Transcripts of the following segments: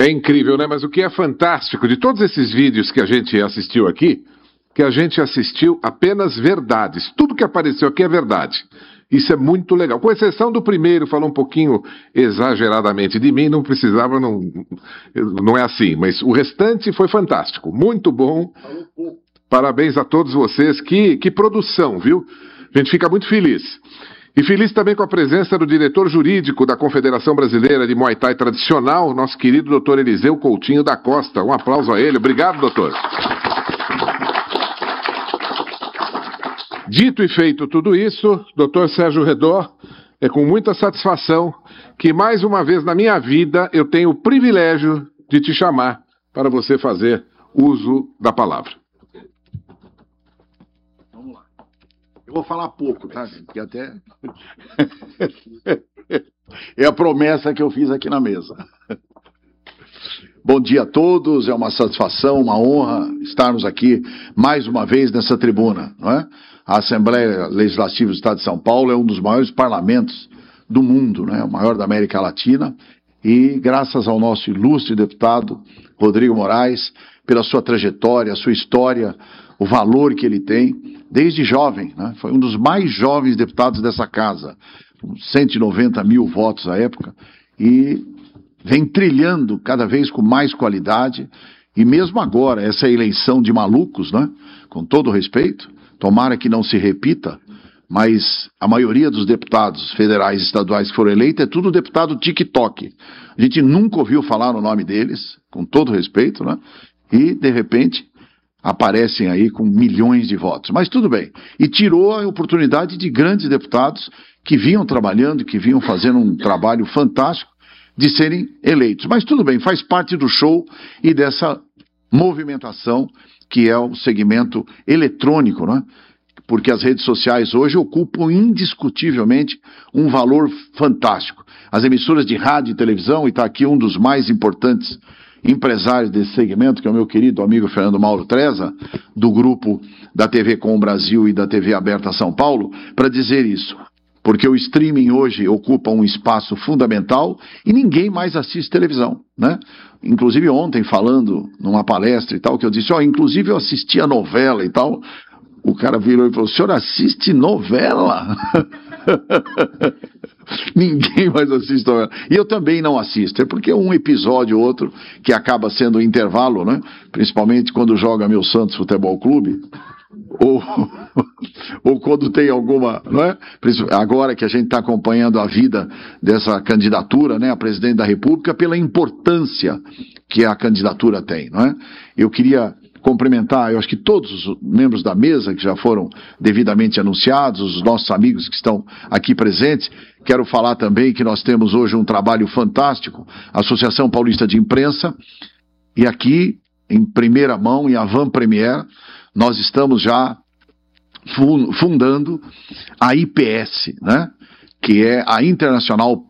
É incrível, né? Mas o que é fantástico de todos esses vídeos que a gente assistiu aqui, que a gente assistiu apenas verdades. Tudo que apareceu aqui é verdade. Isso é muito legal. Com exceção do primeiro, falou um pouquinho exageradamente de mim, não precisava, não é assim. Mas o restante foi fantástico. Muito bom. Parabéns a todos vocês. Que produção, viu? A gente fica muito feliz. E feliz também com a presença do diretor jurídico da Confederação Brasileira de Muay Thai Tradicional, nosso querido doutor Eliseu Coutinho da Costa. Um aplauso a ele. Obrigado, doutor. Dito e feito tudo isso, doutor Sérgio Redor, é com muita satisfação que mais uma vez na minha vida eu tenho o privilégio de te chamar para você fazer uso da palavra. Vamos lá. Eu vou falar pouco, tá, gente? Porque até é a promessa que eu fiz aqui na mesa. Bom dia a todos, é uma satisfação, uma honra estarmos aqui mais uma vez nessa tribuna, não é? A Assembleia Legislativa do Estado de São Paulo é um dos maiores parlamentos do mundo, né? O maior da América Latina, e graças ao nosso ilustre deputado Rodrigo Moraes, pela sua trajetória, a sua história, o valor que ele tem, desde jovem, né? Foi um dos mais jovens deputados dessa casa, 190 mil votos à época, e vem trilhando cada vez com mais qualidade, e mesmo agora, essa eleição de malucos, né? Com todo respeito, tomara que não se repita, mas a maioria dos deputados federais e estaduais que foram eleitos é tudo deputado TikTok. A gente nunca ouviu falar no nome deles, com todo respeito, né? E, de repente, aparecem aí com milhões de votos. Mas tudo bem. E tirou a oportunidade de grandes deputados que vinham trabalhando, que vinham fazendo um trabalho fantástico de serem eleitos. Mas tudo bem, faz parte do show e dessa movimentação que é o segmento eletrônico, né? Porque as redes sociais hoje ocupam indiscutivelmente um valor fantástico. As emissoras de rádio e televisão, e está aqui um dos mais importantes empresários desse segmento, que é o meu querido amigo Fernando Mauro Treza, do grupo da TV Com o Brasil e da TV Aberta São Paulo, para dizer isso. Porque o streaming hoje ocupa um espaço fundamental e ninguém mais assiste televisão, né? Inclusive ontem, falando numa palestra e tal, que eu disse, inclusive eu assisti a novela e tal, o cara virou e falou, o senhor assiste novela? Ninguém mais assiste novela. E eu também não assisto, é porque um episódio ou outro que acaba sendo um intervalo, né? Principalmente quando joga meu Santos Futebol Clube, ou quando tem alguma, não é? Agora que a gente está acompanhando a vida dessa candidatura, né, a presidente da República, pela importância que a candidatura tem, não é? Eu queria cumprimentar, eu acho que todos os membros da mesa que já foram devidamente anunciados, os nossos amigos que estão aqui presentes. Quero falar também que nós temos hoje um trabalho fantástico, a Associação Paulista de Imprensa, e aqui, em primeira mão, em avant-première, nós estamos já fundando a IPS, né? Que é a International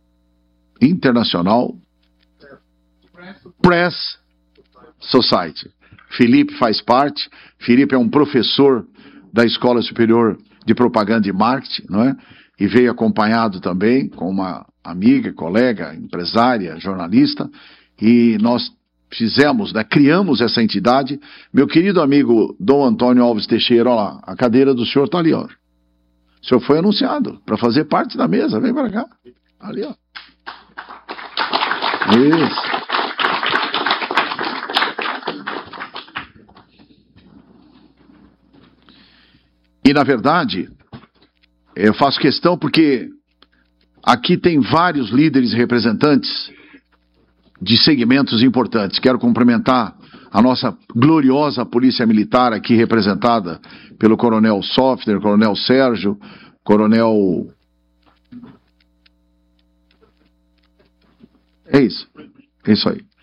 Press Society. Felipe faz parte. Felipe é um professor da Escola Superior de Propaganda e Marketing, não é? E veio acompanhado também com uma amiga, colega, empresária, jornalista, e nós fizemos, né, criamos essa entidade. Meu querido amigo Dom Antônio Alves Teixeira, olha lá, a cadeira do senhor está ali, ó. O senhor foi anunciado para fazer parte da mesa, vem para cá. Ali, ó. Isso. E, na verdade, eu faço questão porque aqui tem vários líderes e representantes de segmentos importantes. Quero cumprimentar a nossa gloriosa Polícia Militar aqui representada pelo Coronel Softner, Coronel Sérgio, Coronel... É isso aí.